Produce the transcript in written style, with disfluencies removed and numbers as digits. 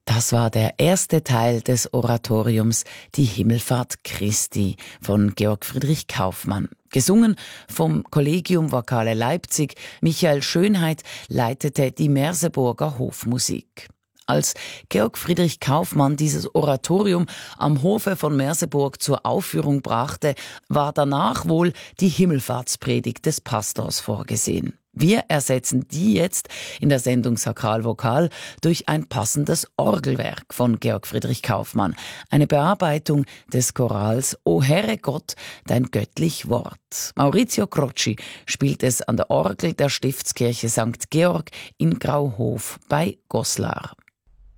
Das war der erste Teil des Oratoriums Die Himmelfahrt Christi von Georg Friedrich Kaufmann. Gesungen vom Collegium Vocale Leipzig. Michael Schönheit leitete die Merseburger Hofmusik. Als Georg Friedrich Kaufmann dieses Oratorium am Hofe von Merseburg zur Aufführung brachte, war danach wohl die Himmelfahrtspredigt des Pastors vorgesehen. Wir ersetzen die jetzt in der Sendung Sakralvokal durch ein passendes Orgelwerk von Georg Friedrich Kaufmann. Eine Bearbeitung des Chorals O Herre Gott, dein göttlich Wort. Maurizio Crocci spielt es an der Orgel der Stiftskirche St. Georg in Grauhof bei Goslar.